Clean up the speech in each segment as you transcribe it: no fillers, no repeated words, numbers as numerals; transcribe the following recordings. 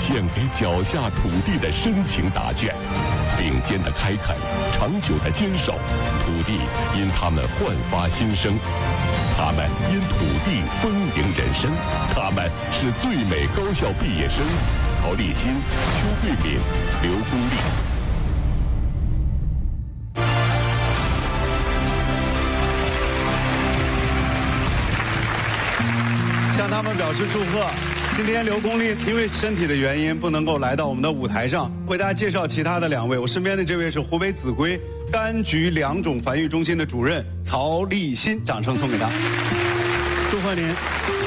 献给脚下土地的深情答卷。并肩的开垦，长久的坚守，土地因他们焕发新生，他们因土地丰盈人生，他们是最美高校毕业生曹立新、邱桂敏、刘功利。 向他们表示祝贺。今天刘功利因为身体的原因不能够来到我们的舞台上，为大家介绍其他的2位。我身边的这位是湖北秭归柑橘2种繁育中心的主任曹立新，掌声送给他，祝贺您。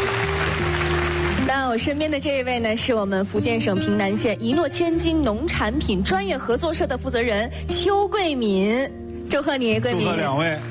那我身边的这一位呢，是我们福建省平南县一诺千金农产品专业合作社的负责人邱桂敏，祝贺你，桂敏。 祝贺2位。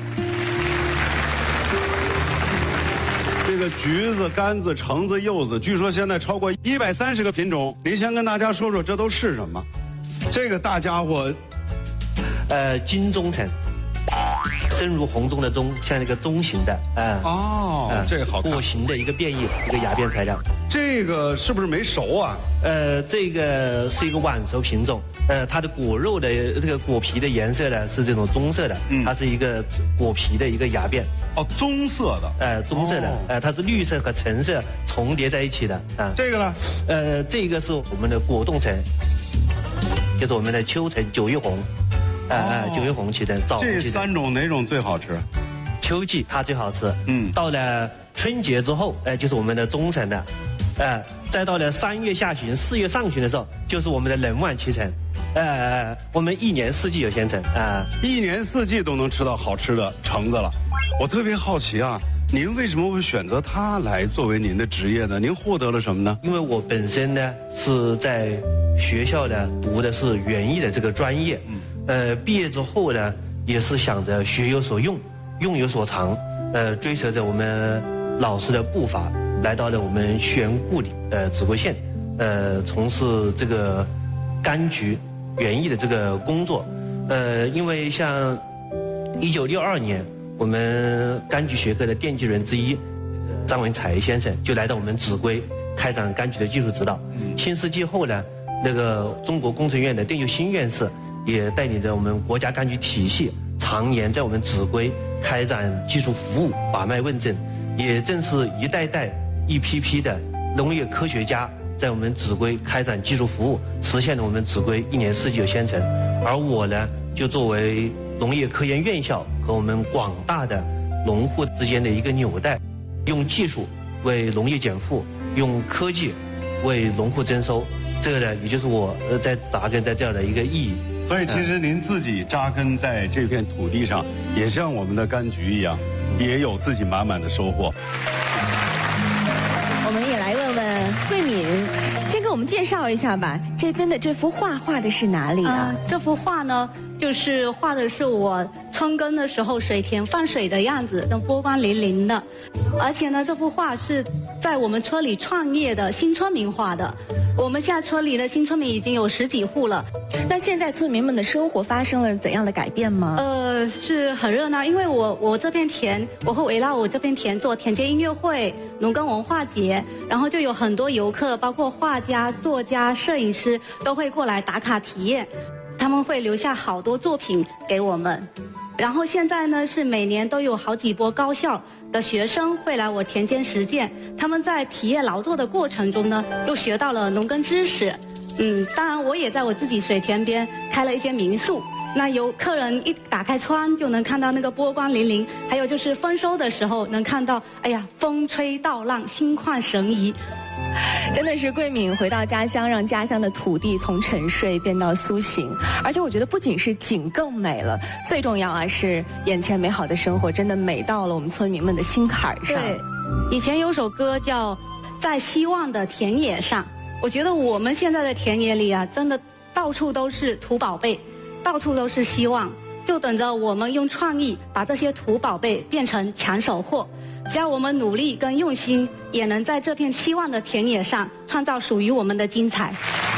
这个橘子、柑子、橙子、柚子，据说现在超过130个品种。您先跟大家说说这都是什么？这个大家伙， 金钟橙，深如红中的钟，像那个钟形的， 这个好看。 果形的一个变异，一个芽变材料。 这个是不是没熟啊？ 这个是一个晚熟品种，它的果肉的这个果皮的颜色呢是这种棕色的，它是一个果皮的一个芽变。 哦，棕色的。 棕色的，它是绿色和橙色重叠在一起的啊。 这个呢？ 这个是我们的果冻橙，就是我们的秋橙、九月红，九月红旗的枣红旗的。 这3种哪种最好吃？ 秋季它最好吃，到了春节之后，就是我们的中橙的，再到了3月下旬、4月上旬的时候，就是我们的冷晚期橙，我们1年4季有鲜橙啊 ，1年4季都能吃到好吃的橙子了。我特别好奇啊，您为什么会选择它来作为您的职业呢？您获得了什么呢？ 因为我本身呢是在学校呢读的是园艺的这个专业，毕业之后呢也是想着学有所用，用有所长，追随着我们老师的步伐，来到了我们西园故里秭归县，从事这个柑橘园艺的这个工作。因为像1962年，我们柑橘学科的奠基人之一张文才先生就来到我们秭归开展柑橘的技术指导。新世纪后呢，那个中国工程院的邓秀新院士也带领着我们国家柑橘体系，常年在我们秭归开展技术服务，把脉问诊。也正是一代代、一批批的农业科学家在我们秭归开展技术服务，实现了我们秭归1年4季有鲜橙。而我呢，就作为农业科研院校和我们广大的农户之间的一个纽带，用技术为农业减负，用科技为农户增收。这个呢，也就是我在扎根在这样的一个意义。 所以其实您自己扎根在这片土地上，也像我们的柑橘一样，也有自己满满的收获。 我们也来问问桂敏，先给我们介绍一下吧。这边的这幅画画的是哪里啊？ 这幅画呢，就是画的是我春耕的时候水田放水的样子，波光粼粼的。而且呢，这幅画是在我们村里创业的新村民画的。我们现在村里的新村民已经有10几户了。 那现在村民们的生活发生了怎样的改变吗？ 是很热闹，因为我这片田，我会围绕我这片田做田间音乐会、农耕文化节，然后就有很多游客，包括画家、作家、摄影师都会过来打卡体验，他们会留下好多作品给我们。然后现在呢，是每年都有好几波高校的学生会来我田间实践，他们在体验劳作的过程中呢，又学到了农耕知识。当然我也在我自己水田边开了一间民宿，那有客人一打开窗就能看到那个波光粼粼，还有就是丰收的时候能看到，哎呀，风吹稻浪，心旷神怡。 真的是桂敏回到家乡，让家乡的土地从沉睡变到苏醒。而且我觉得不仅是景更美了，最重要是眼前美好的生活真的美到了我们村民们的心坎上。 对，以前有首歌叫《在希望的田野上》，我觉得我们现在的田野里啊，真的到处都是土宝贝，到处都是希望，就等着我们用创意把这些土宝贝变成抢手货。只要我们努力跟用心，也能在这片希望的田野上创造属于我们的精彩。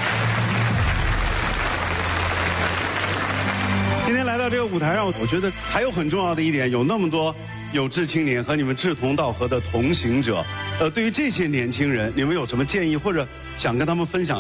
今天来到这个舞台上，我觉得还有很重要的一点，有那么多有志青年和你们志同道合的同行者。对于这些年轻人，你们有什么建议或者想跟他们分享？